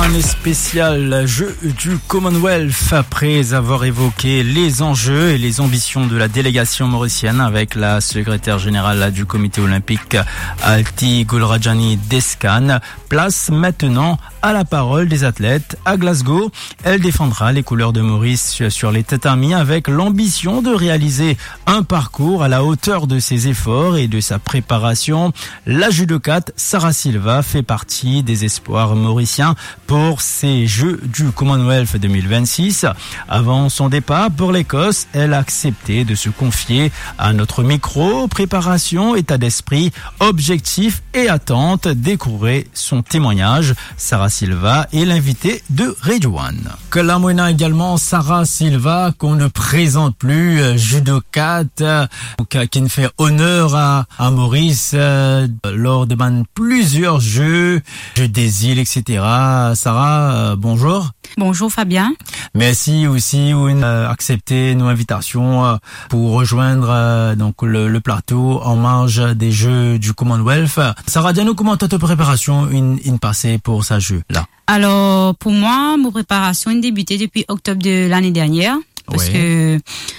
One spécial jeu du Commonwealth après avoir évoqué les enjeux et les ambitions de la délégation mauricienne avec la secrétaire générale du comité olympique Alti Gulrajani Descan. Place maintenant à la parole des athlètes à Glasgow. Elle défendra les couleurs de Maurice sur les tatamis avec l'ambition de réaliser un parcours à la hauteur de ses efforts et de sa préparation. La judokate Sarah Silva fait partie des espoirs mauriciens pour ces Jeux du Commonwealth 2026. Avant son départ pour l'Écosse, elle a accepté de se confier à notre micro. Préparation, état d'esprit, objectifs et attentes. Découvrez son témoignage. Sarah Silva est l'invitée de Radio One. Que l'amène également Sarah Silva, qu'on ne présente plus, judokate, qui ne fait honneur à Maurice lors de plusieurs jeux des îles, etc. Sarah, bonjour. Bonjour Fabien. Merci aussi d'accepter nos invitations pour rejoindre donc le plateau en marge des Jeux du Commonwealth. Sarah, dis-nous comment ta préparation une passée pour ce jeu là. Alors pour moi, ma préparation a débuté depuis octobre de l'année dernière. Parce que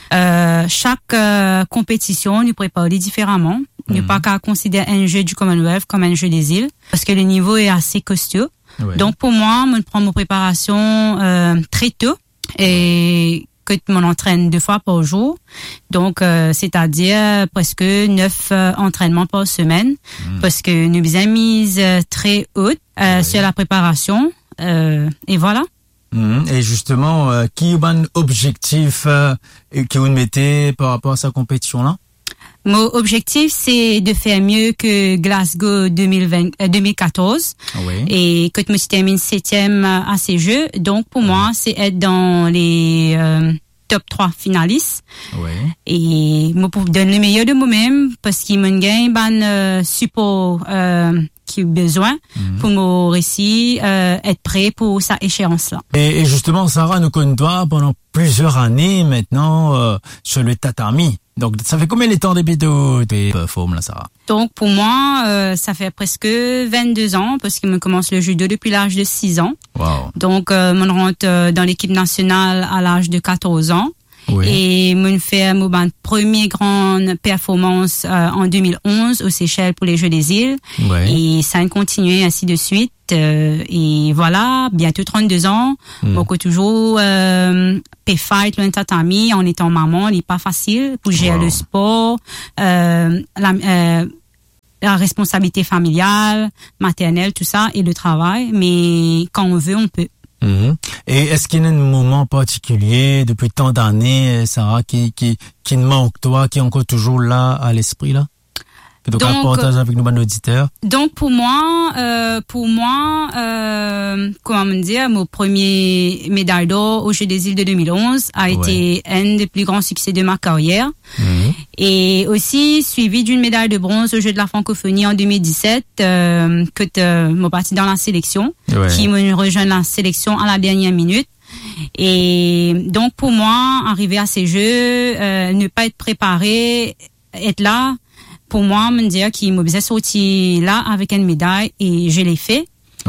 chaque compétition nous prépare différemment. Nous pas qu'à considérer un jeu du Commonwealth comme un jeu des îles parce que le niveau est assez costaud. Donc pour moi, je prends ma préparation très tôt et que je m'entraîne 2 fois par jour. Donc c'est-à-dire presque 9 entraînements par semaine parce que nous avons mis très haute sur la préparation et voilà. Et justement, qui est un objectif que vous mettez par rapport à sa compétition là? Mon objectif, c'est de faire mieux que Glasgow 2014. Et que je me termine 7e à ces Jeux. Donc, pour moi, c'est être dans les top 3 finalistes. Et moi, pour donner le meilleur de moi-même, parce qu'il me gagne un support qui a besoin pour mon récit, être prêt pour sa échéance-là. Et justement, Sarah, nous connaissons toi pendant plusieurs années maintenant sur le tatami. Donc, ça fait combien de temps depuis tes formes là, Sarah? Donc, pour moi, ça fait presque 22 ans parce que je commence le judo depuis l'âge de 6 ans. Wow. Donc, je rentre dans l'équipe nationale à l'âge de 14 ans. Et je fais ma première grande performance en 2011 aux Seychelles pour les Jeux des îles. Et ça a continué ainsi de suite. Et voilà, bientôt 32 ans. Donc, toujours fight le tatami en étant maman, il n'est pas facile pour gérer le sport, la responsabilité familiale, maternelle, tout ça, et le travail. Mais quand on veut, on peut. Et est-ce qu'il y a un moment particulier depuis tant d'années, Sarah, qui manque toi, qui est encore toujours là à l'esprit là? Donc, partage avec nos auditeurs. Donc pour moi, comment me dire, mon premier médaille d'or aux Jeux des îles de 2011 a été un des plus grands succès de ma carrière. Et aussi suivi d'une médaille de bronze aux Jeux de la francophonie en 2017, que mon parti dans la sélection, qui me rejoint la sélection à la dernière minute. Et donc pour moi, arriver à ces Jeux, ne pas être préparé, être là. Pour moi, me dire qu'il m'a besoin de sortir là avec une médaille et je l'ai fait.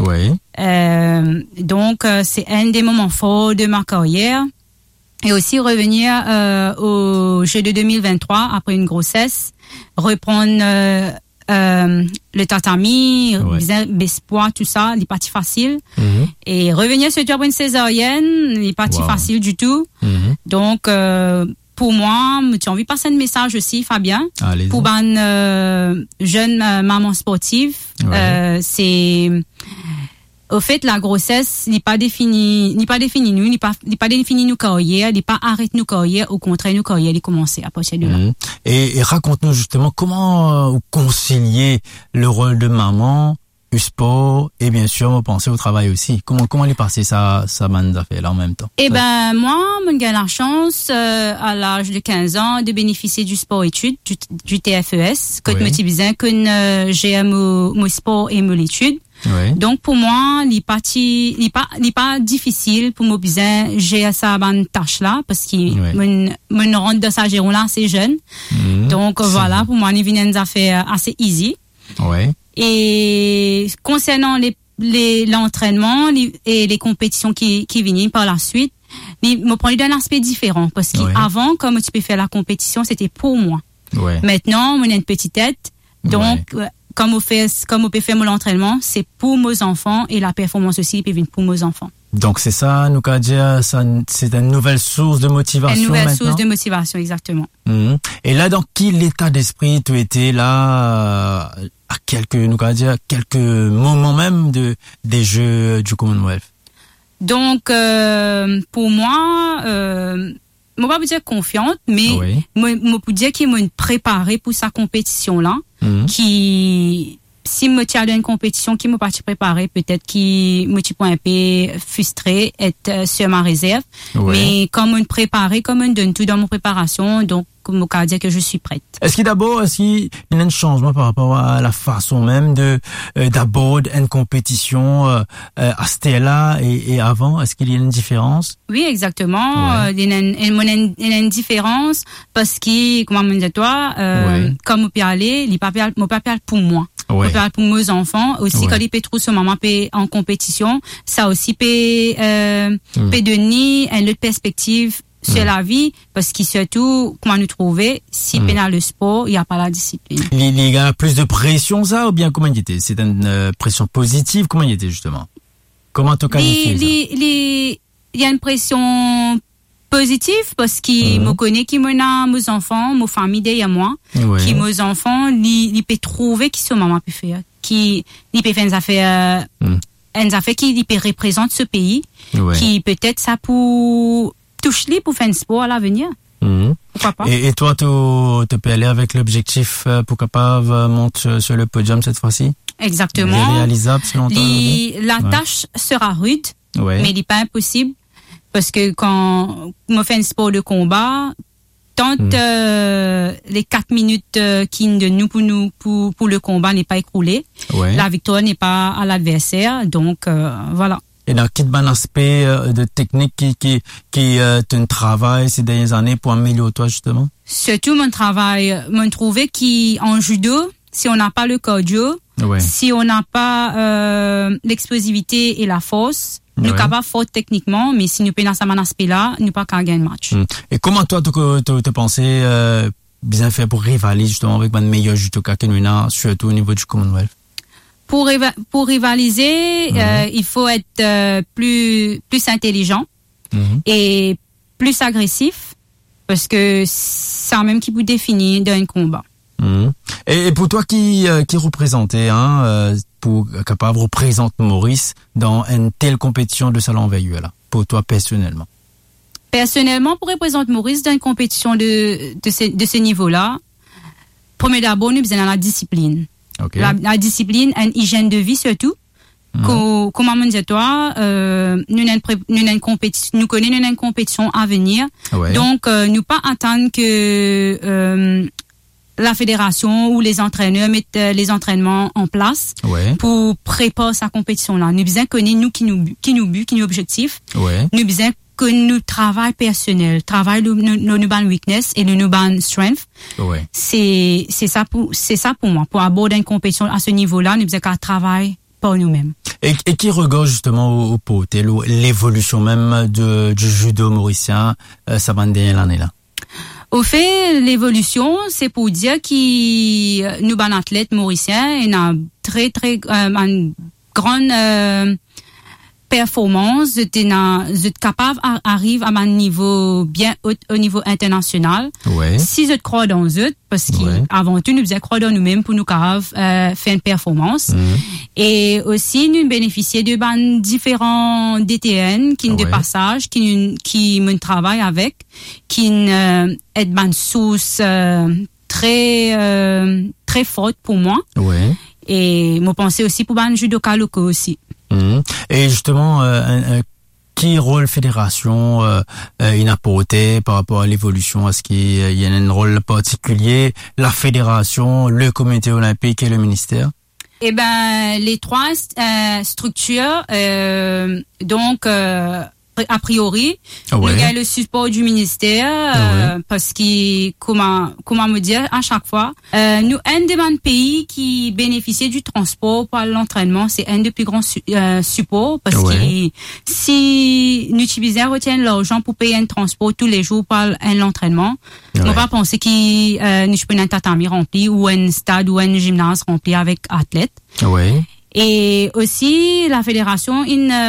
Donc, c'est un des moments forts de ma carrière. Et aussi revenir au Jeux de 2023 après une grossesse, reprendre le tatami, l'espoir, tout ça, les parties faciles. Et revenir sur une césarienne, les parties faciles du tout. Donc, pour moi, j'ai envie de passer un message aussi, Fabien, pour une jeune maman sportive. C'est au fait la grossesse n'est pas définie nous, n'est pas définie nos carrières, n'est pas arrêter nos carrières, au contraire nos carrières, les commencer à partir de là. Et raconte-nous justement comment concilier le rôle de maman, du sport et bien sûr on penser au travail aussi. Comment aller passer ça manne d'affaires là en même temps? Moi, j'ai eu la chance à l'âge de 15 ans de bénéficier du sport études du TFES que me disais que j'ai mon sport et mon étude. Donc pour moi, il n'est pas difficile pour moi bien j'ai ça bonne tâche là parce que me rentre dans sa géron là assez jeune. Donc voilà, pour moi il vient des affaires assez easy. Et concernant l'entraînement et les compétitions qui viennent par la suite, mais me prendre d'un aspect différent parce qu'avant, comme tu peux faire la compétition, c'était pour moi. Ouais. Maintenant, on a une petite tête, donc comme on peut faire l'entraînement, c'est pour mes enfants et la performance aussi peut venir pour mes enfants. Donc c'est ça, nous qu'à dire, c'est une nouvelle source de motivation. Une nouvelle maintenant. source de motivation, exactement. Et là, dans quel état d'esprit tu étais là à quelques moments même des Jeux du Commonwealth? Donc pour moi, moi pas vous dire confiante, mais moi pour dire qu'il m'a préparé pour sa compétition là, qui si me tiens dans une compétition qui m'a pas préparé, peut-être qui me suis un peu frustré être sur ma réserve, mais comme on préparé, comme on donne tout dans mon préparation, donc comme on dire que je suis prête. Est-ce qu'il y a un changement par rapport à la façon même d'aborder une compétition à Stella et avant? Est-ce qu'il y a une différence? Oui, exactement. Il y a une différence parce que, comment on dit toi, comme on peut aller, il ne peut pas pour moi. On peut pour mes enfants aussi quand ils peut trouver ce moment en compétition, ça aussi peut donner une autre perspective sur la vie parce que surtout comment nous trouver si dans le sport il n'y a pas la discipline. Il y a plus de pression ça ou bien comment il était? C'est une pression positive, comment il était justement? Comment tu qualifies ça? Il y a une pression positive parce qu'il me connaît qui m'a mes enfants, mes familles derrière moi, qui mes enfants, il peut trouver qui ce maman peut faire, qui il peut faire une affaire qui peut représenter ce pays, qui peut-être ça pour toucher pour faire un sport à l'avenir. Pourquoi pas? Et toi, tu peux aller avec l'objectif pour capable monter sur le podium cette fois-ci? Exactement. C'est réalisable selon toi? La tâche sera rude, mais il n'est pas impossible. Parce que quand on fait un sport de combat, tant les 4 minutes qui de nous pour le combat n'est pas écoulé, la victoire n'est pas à l'adversaire, donc voilà. Et dans quel bon aspect de technique qui tu travailles ces dernières années pour améliorer toi justement? Surtout mon travail, mon trouvé en judo, si on n'a pas le cardio, si on n'a pas l'explosivité et la force, nous sommes capables fort techniquement, mais si nous payons dans cet aspect-là, nous ne pouvons pas gagner le match. Et comment toi, tu pensais bien faire pour rivaliser justement avec le meilleur judoka que nous avons, surtout au niveau du Commonwealth? Pour rivaliser, il faut être plus intelligent et plus agressif, parce que c'est même qui vous définit d'un combat. Et pour toi qui représentait, pour capable représenter Maurice dans une telle compétition de salon veilleux là, pour toi personnellement? Personnellement, pour représenter Maurice dans une compétition de ce niveau-là, premier d'abord, nous besoin la discipline. La discipline, une hygiène de vie surtout. Comment on dit toi, nous connaissons une compétition à venir. Donc, nous pas attendre que la fédération ou les entraîneurs mettent les entraînements en place pour préparer sa compétition-là. Nous besoin connaître nous qui nous objectifs. Nous besoin que nous travail personnel, travail nos ban weakness et nos ban strength. C'est ça pour moi. Pour aborder une compétition à ce niveau-là, nous besoin qu'à travailler pour nous-mêmes. Et qui regarde justement au potel l'évolution même du judo mauricien, ça va dernière l'année là? Au fait, l'évolution, c'est pour dire que nous, ban athlètes mauriciens, il y a très, très, une grande, performance, vous êtes capable d'arriver à un niveau bien haut au niveau international. Si vous croyez dans eux, parce qu'avant tout, nous devons croire dans nous-mêmes pour nous capables faire une performance. Et aussi, nous bénéficions de différents DTN qui de passage, qui nous travaillent avec, qui est une source très très forte pour moi. Et moi pensais aussi pour ban judoka locaux aussi. Et justement, qui rôle fédération il a apporté par rapport à l'évolution? Est-ce qu'il y a un rôle particulier, la fédération, le comité olympique et le ministère? Eh ben, les trois structures, donc a priori, Ouais. il y a le support du ministère, parce que, comment me dire, à chaque fois, nous, un des pays qui bénéficie du transport par l'entraînement, c'est un des plus grands supports, parce que si nous utilisons, retiennent l'argent pour payer un transport tous les jours par l'entraînement, on va penser que, nous prenons un tatami rempli, ou un stade, ou un gymnase rempli avec athlètes. Ouais. Et aussi, la fédération,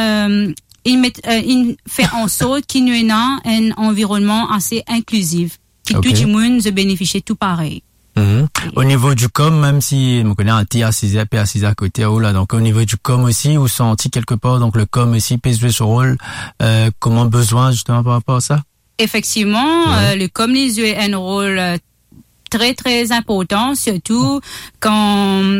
il fait en sorte qu'il y ait un environnement assez inclusif, que tout le monde se bénéficie tout pareil. Au niveau du com, même si on connaît un tir assisé à côté, là, donc au niveau du com aussi, vous sentez quelque part, donc le com aussi peut jouer ce rôle, comment besoin justement par rapport à ça? Effectivement, le com les joue un rôle très très important, surtout quand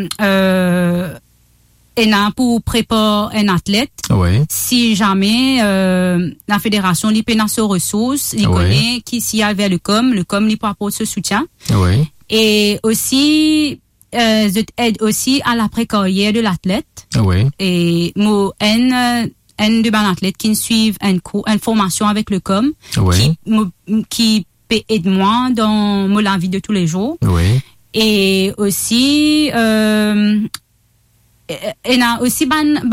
et pour préparer un athlète. Si jamais la fédération lui peine ses ressources, il connaît qui s'y a vers le com lui peut apporter ce soutien. Et aussi aide aussi à la carrière de l'athlète. Et moi un de mes athlètes qui suivent une formation avec le com qui peut aider moi dans la vie de tous les jours. Et aussi il y a aussi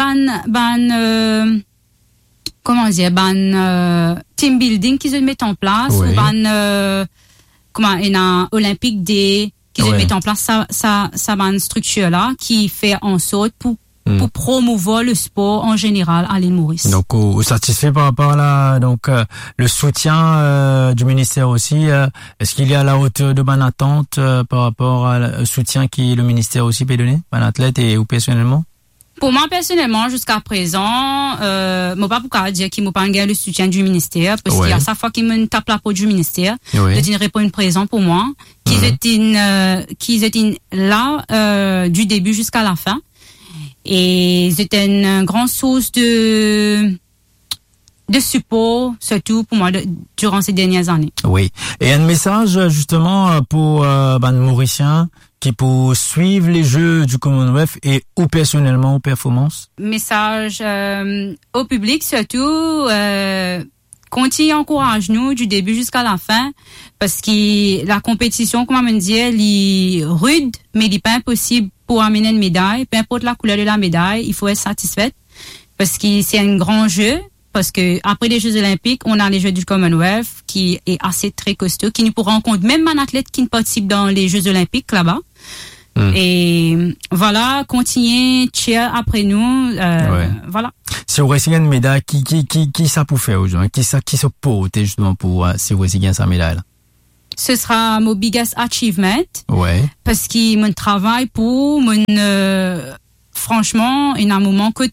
comment dire team building qui se met en place ou comment il y a Olympique Day qui se met en place ça structure là qui fait en sorte pour promouvoir le sport en général à l'île Maurice. Donc, vous satisfait par rapport à le soutien du ministère aussi. Est-ce qu'il est à la hauteur de bonne attente par rapport au soutien que le ministère aussi peut donner à l'athlète et ou personnellement? Pour moi, personnellement, jusqu'à présent, moi pas pour dire qu'il m'a pas gagné le soutien du ministère, parce qu'il y a chaque fois qu'il me tape la peau du ministère, de répondre présent pour moi, qu'ils étaient là du début jusqu'à la fin. Et c'était une grande source de support, surtout pour moi, durant ces dernières années. Et un message, justement, pour, Mauriciens, qui pour suivre les Jeux du Commonwealth et ou personnellement aux performances? Message, au public, surtout, continuez, encourage-nous du début jusqu'à la fin, parce que la compétition, comme on me dit, elle est rude, mais il n'est pas impossible pour amener une médaille. Peu importe la couleur de la médaille, il faut être satisfaite, parce que c'est un grand jeu, parce que après les Jeux Olympiques, on a les Jeux du Commonwealth, qui est assez très costaud, qui nous pourra rencontrer même un athlète qui ne participe dans les Jeux Olympiques là-bas. Et voilà, continuez, cheer après nous, voilà. Si vous recevez une médaille, qui ça pour faire aujourd'hui? Qui se porte justement pour, si vous recevez sa médaille là? Ce sera mon biggest achievement. Parce que mon travail pour franchement, il y a un moment que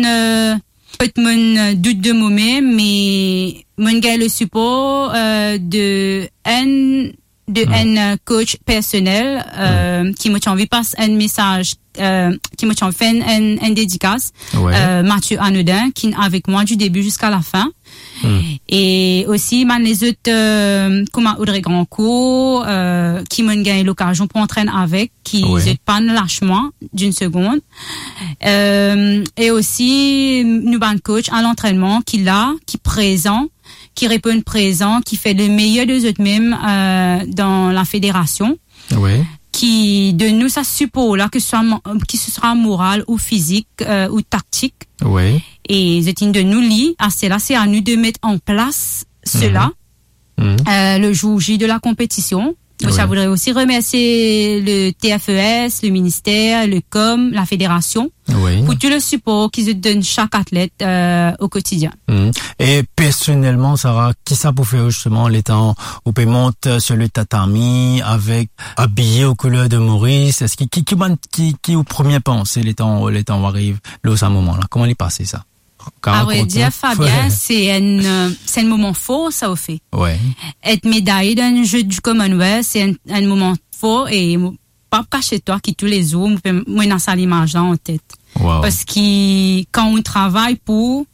mon doute de moi-même, mais mon gagne le support, de un coach personnel, qui m'a envie passe un message, qui m'a fait un dédicace, Mathieu Anoudin, qui est avec moi du début jusqu'à la fin. Et aussi, les autres, comme Audrey Grandcourt, qui m'ont gagné l'occasion pour entraîner avec, qui n'ont pas lâchement d'une seconde. Et aussi, nous, coach à l'entraînement, qui présent, qui répond présent, qui fait le meilleur des autres mêmes, dans la fédération. Qui donne nous sa support là, que ce sera moral ou physique, ou tactique. Et c'est de nous lier à cela, c'est à nous de mettre en place cela, le jour J de la compétition. Ça voudrait aussi remercier le TFES, le ministère, le COM, la fédération, pour tout le support qu'ils donnent chaque athlète au quotidien. Et personnellement, Sarah, qui ça pour faire justement les temps où on monte sur le tatami avec habillé aux couleurs de Maurice? Est-ce qui au premier pensée les temps arrivent là à ce moment-là? Comment il passe ça? À vrai dire, Fabien, c'est un moment fort, ça au fait. Être médaillé dans un jeu du Commonwealth, c'est un moment fort et pas cacher toi qui tous les jours, moi, dans ça l'image là en tête. Parce que quand on travaille ou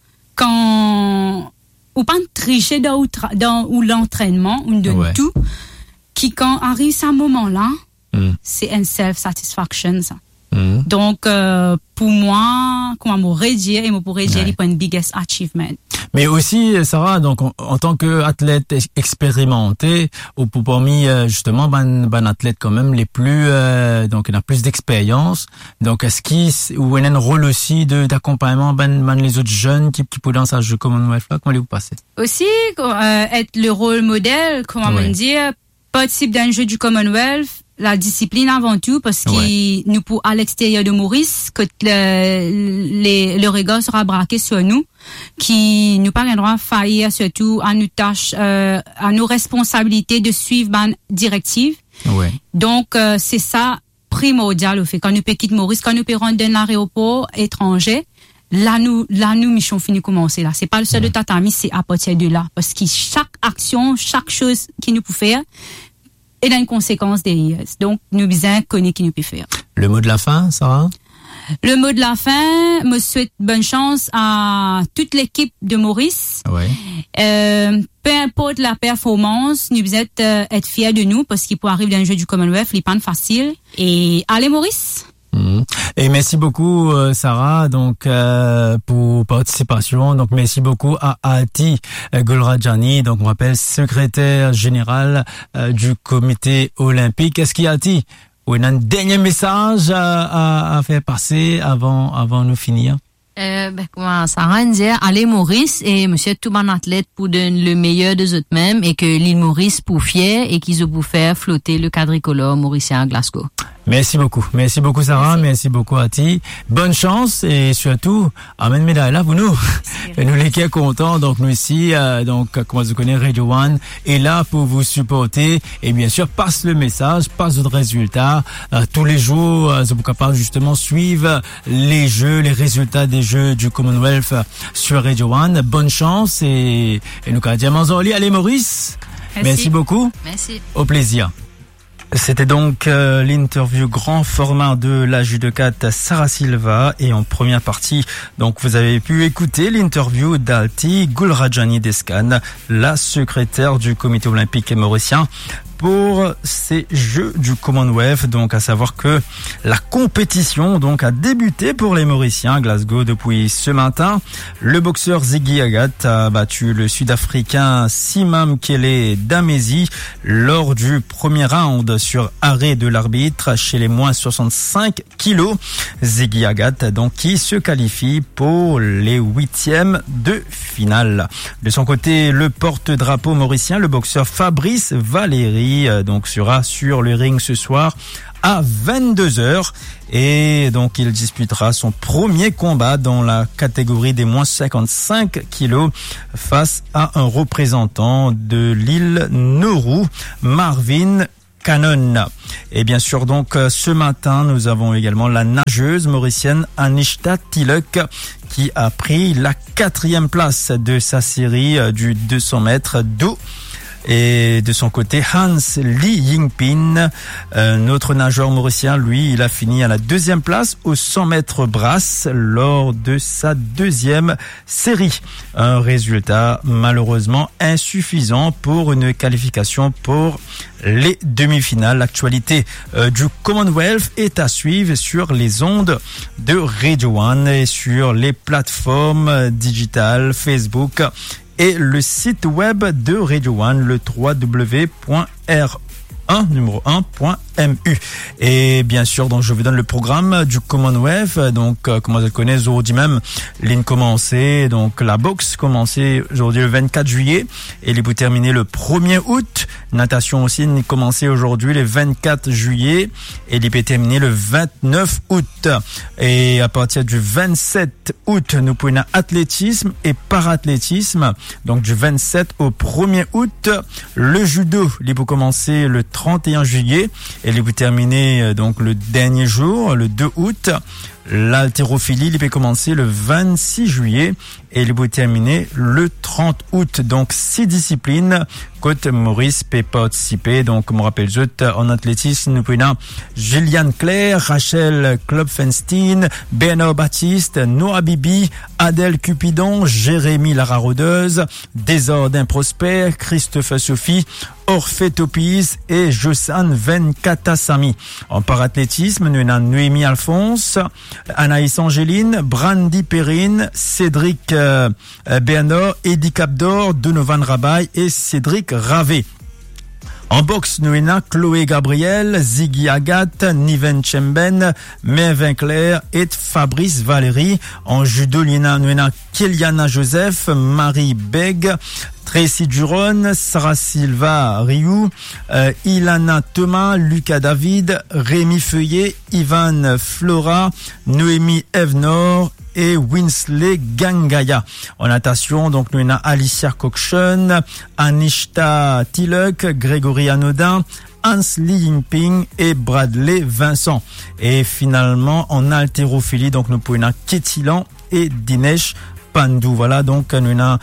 pas tricher dans l'entraînement, on donne tout, qui quand arrive ce moment-là, c'est un self-satisfaction, ça. Donc, pour moi, comment me redire, et me pourrais dire, il prend un biggest achievement. Mais aussi, Sarah, donc en tant qu'athlète expérimenté, ou pour parmi justement ban athlètes quand même les plus donc il a plus d'expérience. Donc est-ce qu'il ou il y a un rôle aussi d'accompagnement ban les autres jeunes qui pourraient dans ce jeu Commonwealth là, comment allez-vous passer? Aussi être le rôle modèle, comment dire, participe d'un jeu du Commonwealth. La discipline avant tout, parce que nous, pour à l'extérieur de Maurice, que le regard sera braqué sur nous, qui nous pas un droit faillir surtout à nos tâches, à nos responsabilités de suivre ban directive. Ouais. Donc c'est ça primordial au fait. Quand nous peut quitter Maurice, quand nous peut rendre d'un aéroport étranger, là nous mission fini commencer là. C'est pas le seul de tatami, c'est à partir de là, parce que chaque action, chaque chose qui nous peut faire et a une conséquence derrière. Donc, nous besoin connaître qui nous peut faire. Le mot de la fin, Sarah? Le mot de la fin, me souhaite bonne chance à toute l'équipe de Maurice. Ouais. Peu importe la performance, nous besoin être fiers de nous parce qu'il peut arriver dans un jeu du Commonwealth, il n'est pas facile. Et allez Maurice! Et merci beaucoup Sarah donc pour participation. Donc merci beaucoup à Ati Gulrajani, donc on rappelle secrétaire général du comité olympique. Est-ce qu'il y a Ati ou un dernier message à faire passer avant nous finir? Comment Sarah disait, allez Maurice et monsieur tout bon athlète pour donner le meilleur de eux mêmes et que l'île Maurice pour fier et qu'ils ont pour faire flotter le quadricolore mauricien à Glasgow. Merci beaucoup Sarah, merci beaucoup Ati. Bonne chance et surtout, amène médaille là pour nous. Et nous les qui sommes contents, donc nous ici, donc comment vous connaissez Radio One est là pour vous supporter et bien sûr passe le message, passe votre résultat. Tous les jours, vous êtes capable justement suivre les jeux, les résultats des jeux du Commonwealth sur Radio One. Bonne chance et nous diamants allez Maurice. Merci beaucoup. Merci. Au plaisir. C'était donc l'interview grand format de la judocate Sarah Silva et en première partie, donc vous avez pu écouter l'interview d'Ati Gulrajani Descan, la secrétaire du comité olympique mauricien pour ces Jeux du Commonwealth, donc à savoir que la compétition donc a débuté pour les Mauriciens à Glasgow depuis ce matin. Le boxeur Ziggy Agat a battu le Sud-Africain Simam Kele Damezi lors du premier round sur arrêt de l'arbitre chez les moins 65 kilos. Ziggy Agat donc qui se qualifie pour les 8e de finale. De son côté, le porte-drapeau mauricien, le boxeur Fabrice Valéry donc sera sur le ring ce soir à 22h et donc il disputera son premier combat dans la catégorie des moins 55 kilos face à un représentant de l'île Nauru, Marvin Cannon. Et bien sûr donc ce matin nous avons également la nageuse mauricienne Anishta Tilak qui a pris la 4e place de sa série du 200 mètres d'eau. Et de son côté, Hans Lee Yingpin, notre nageur mauricien, lui, il a fini à la 2e place au 100 mètres brasse lors de sa 2e série. Un résultat malheureusement insuffisant pour une qualification pour les demi-finales. L'actualité du Commonwealth est à suivre sur les ondes de Radio One et sur les plateformes digitales Facebook et le site web de Radio One, le www.r1.mu. Et bien sûr, donc je vous donne le programme du Commonwealth. Donc, comment je le connais, aujourd'hui même, l'île commencé, donc la boxe commencé aujourd'hui le 24 juillet et il peut terminer le 1er août. Natation aussi, il commencé aujourd'hui le 24 juillet et il peut terminer le 29 août. Et à partir du 27 août, nous prenons athlétisme et parathlétisme. Donc, du 27 au 1er août, le judo, il peut commencer le 31 juillet et il peut terminer donc le dernier jour, le 2 août. L'haltérophilie, il peut commencer le 26 juillet et il peut terminer le 30 août. Donc, 6 disciplines. Côte Maurice peut participer. Donc, comme on rappelle, en athlétisme, nous prenons Juliane Claire, Rachel Klopfenstein, Bernard Baptiste, Noah Bibi, Adèle Cupidon, Jérémy Lara-Rodeuse, Desordin Prosper, Christophe Sophie, Orphée Topis et Josanne Venkatassamy. En parathlétisme, nous avons Noémie Alphonse, Anaïs Angéline, Brandy Perrine, Cédric Bernard, Eddie Capdor, Donovan Rabaille et Cédric Ravé. En boxe, nous avons Chloé Gabriel, Ziggy Agathe, Niven Chemben, Mervyn Claire et Fabrice Valéry. En judo, nous avons Kéliana Joseph, Marie Beg, Tracy Duron, Sarah Silva Rioux, Ilana Thomas, Lucas David, Rémi Feuillet, Ivan Flora, Noémie Evnor et Winsley Gangaya. En natation, donc, nous avons Alicia Cockshun, Anishta Tiluk, Grégory Anodin, Hans Li Yingping et Bradley Vincent. Et finalement, en haltérophilie, donc, nous pouvons Kétilan et Dinesh Pandou. Voilà, donc, nous avons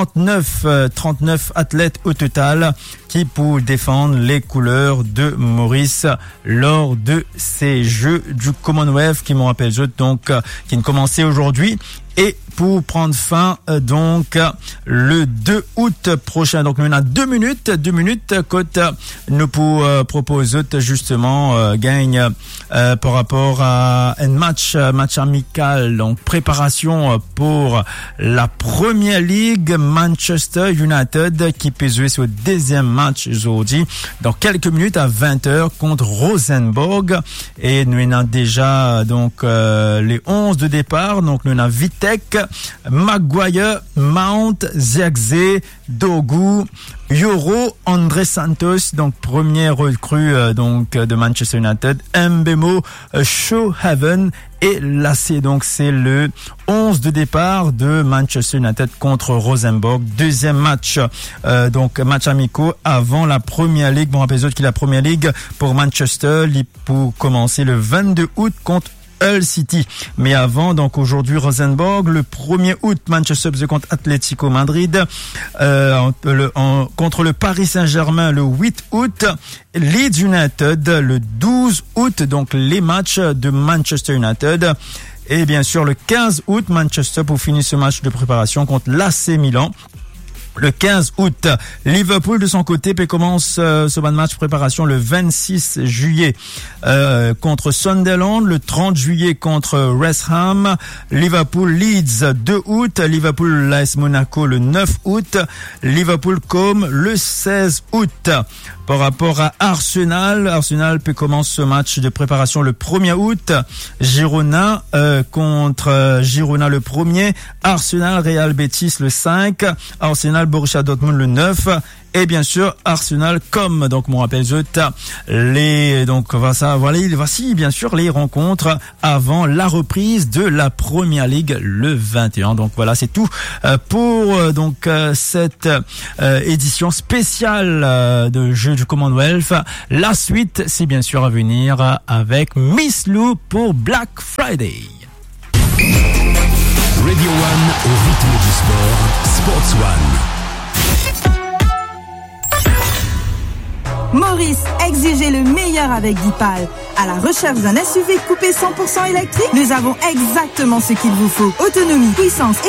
39 athlètes au total qui pour défendre les couleurs de Maurice lors de ces Jeux du Commonwealth qui, me rappelle, donc, qui ne commençaient aujourd'hui. Et pour prendre fin, donc, le 2 août prochain. Donc, nous avons 2 minutes, quand nous proposons justement, gagne, par rapport à un match amical. Donc, préparation pour la Premier League Manchester United qui peut jouer sur deuxième match aujourd'hui dans quelques minutes à 20h contre Rosenborg. Et nous avons déjà, donc, les 11 de départ. Donc, nous avons Vitek, Maguire, Mount, Zirkzee, Dogu, Yoro, André Santos, donc première recrue donc de Manchester United, Mbemo, Showhaven et Lassé. Donc c'est le 11 de départ de Manchester United contre Rosenborg. Deuxième match, donc match amicaux avant la Premier League. Bon, rappelez-vous qu'il la Premier League pour Manchester, pour commencer le 22 août contre Hull City. Mais avant, donc aujourd'hui, Rosenborg, le 1er août, Manchester contre Atlético Madrid, contre le Paris Saint-Germain le 8 août, Leeds United le 12 août, donc les matchs de Manchester United. Et bien sûr, le 15 août, Manchester pour finir ce match de préparation contre l'AC Milan. Le 15 août, Liverpool de son côté commence ce match préparation le 26 juillet contre Sunderland, le 30 juillet contre West Ham, Liverpool Leeds 2 août, Liverpool AS Monaco le 9 août, Liverpool Com le 16 août. Par rapport à Arsenal commence ce match de préparation le 1er août, Girona contre Girona le 1er, Arsenal Real Betis le 5, Arsenal Borussia Dortmund le 9 et bien sûr Arsenal comme donc mon rappel voici bien sûr les rencontres avant la reprise de la Premier League le 21. Donc voilà, c'est tout pour donc cette édition spéciale de Jeux du Commonwealth. La suite, c'est bien sûr à venir avec Miss Lou pour Black Friday. Radio One au rythme du sport, Sports One. Maurice, exigez le meilleur avec Dipal. À la recherche d'un SUV coupé 100% électrique, nous avons exactement ce qu'il vous faut. Autonomie, puissance